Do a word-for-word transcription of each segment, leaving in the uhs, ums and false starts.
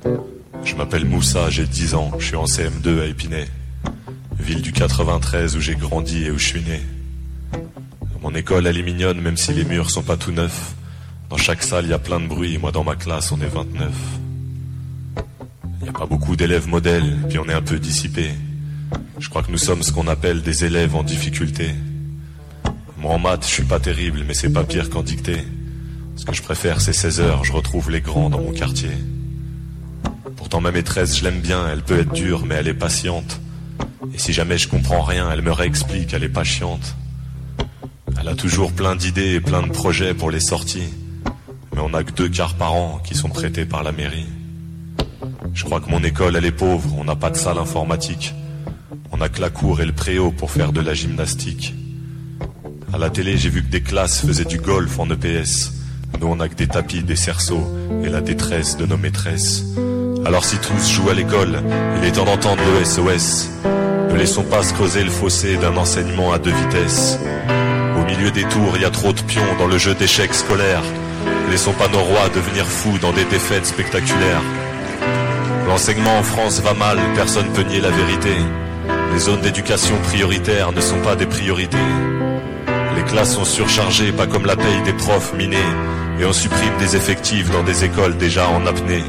Je m'appelle Moussa, j'ai dix ans, je suis en C M deux à Épinay, ville du quatre-vingt-treize où j'ai grandi et où je suis né. Mon école elle est mignonne même si les murs sont pas tout neufs. Dans chaque salle il y a plein de bruit, moi dans ma classe on est vingt-neuf. Il n'y a pas beaucoup d'élèves modèles, puis on est un peu dissipés. Je crois que nous sommes ce qu'on appelle des élèves en difficulté. Moi en maths je suis pas terrible, mais c'est pas pire qu'en dictée. Ce que je préfère c'est seize heures, je retrouve les grands dans mon quartier. Pourtant ma maîtresse je l'aime bien, elle peut être dure mais elle est patiente. Et si jamais je comprends rien, elle me réexplique, elle est pas chiante. Elle a toujours plein d'idées et plein de projets pour les sorties. Mais on n'a que deux quarts par an qui sont prêtés par la mairie. Je crois que mon école elle est pauvre, on n'a pas de salle informatique. On n'a que la cour et le préau pour faire de la gymnastique. À la télé j'ai vu que des classes faisaient du golf en E P S. Nous on a que des tapis, des cerceaux et la détresse de nos maîtresses. Alors si tous jouent à l'école, il est temps d'entendre le S O S. Ne laissons pas se creuser le fossé d'un enseignement à deux vitesses. Au milieu des tours, il y a trop de pions dans le jeu d'échecs scolaires. Laissons pas nos rois devenir fous dans des défaites spectaculaires. L'enseignement en France va mal, personne peut nier la vérité. Les zones d'éducation prioritaires ne sont pas des priorités. Les classes sont surchargées, pas comme la paye des profs minés. Et on supprime des effectifs dans des écoles déjà en apnée.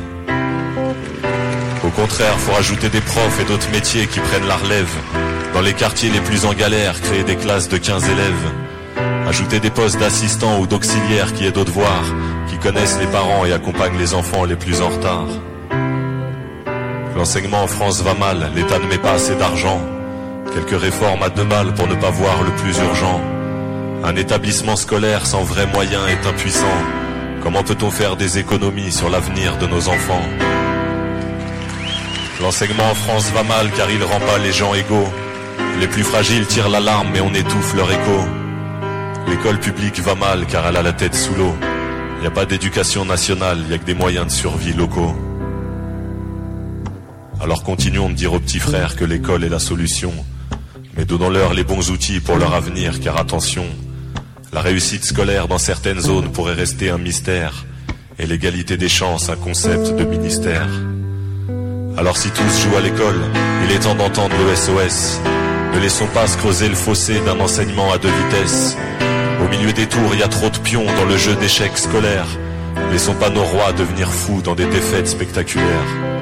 Au contraire, faut rajouter des profs et d'autres métiers qui prennent la relève. Dans les quartiers les plus en galère, créer des classes de quinze élèves. Ajouter des postes d'assistants ou d'auxiliaires qui aient d'autres devoirs, qui connaissent les parents et accompagnent les enfants les plus en retard. L'enseignement en France va mal, l'État ne met pas assez d'argent. Quelques réformes à deux balles pour ne pas voir le plus urgent. Un établissement scolaire sans vrais moyens est impuissant. Comment peut-on faire des économies sur l'avenir de nos enfants? L'enseignement en France va mal car il rend pas les gens égaux. Les plus fragiles tirent l'alarme mais on étouffe leur écho. L'école publique va mal car elle a la tête sous l'eau. Y a pas d'éducation nationale, y a que des moyens de survie locaux. Alors continuons de dire aux petits frères que l'école est la solution. Mais donnons-leur les bons outils pour leur avenir, car attention, la réussite scolaire dans certaines zones pourrait rester un mystère, et l'égalité des chances un concept de ministère. Alors si tous jouent à l'école, il est temps d'entendre le S O S. Ne laissons pas se creuser le fossé d'un enseignement à deux vitesses. Au milieu des tours, il y a trop de pions dans le jeu d'échecs scolaires. Laissons pas nos rois devenir fous dans des défaites spectaculaires.